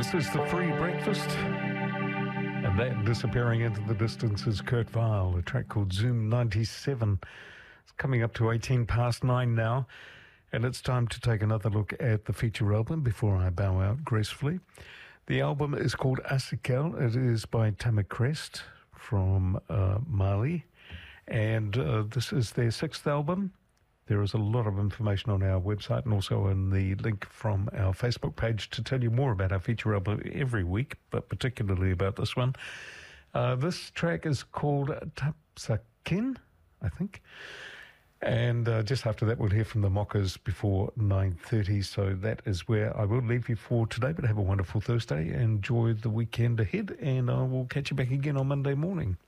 This is the Free Breakfast. And that disappearing into the distance is Kurt Weill, a track called Zoom 97. It's coming up to 18 past 9 now. And it's time to take another look at the feature album before I bow out gracefully. The album is called Asikel. It is by Tama Crest from Mali. And this is their sixth album. There is a lot of information on our website and also in the link from our Facebook page to tell you more about our feature album every week, but particularly about this one. This track is called Tapsakin, I think. And just after that, we'll hear from the Mockers before 9:30. So that is where I will leave you for today. But have a wonderful Thursday. Enjoy the weekend ahead. And I will catch you back again on Monday morning.